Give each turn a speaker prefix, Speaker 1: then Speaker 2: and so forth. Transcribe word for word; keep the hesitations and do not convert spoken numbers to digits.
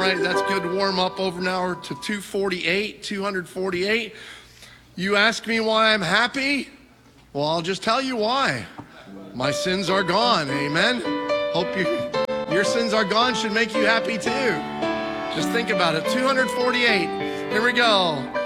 Speaker 1: Right, that's good to warm up over now to two forty-eight, two forty-eight. You ask me why I'm happy? Well, I'll just tell you why. My sins are gone, amen? Hope you, your sins are gone should make you happy too. Just think about it, two forty-eight, here we go.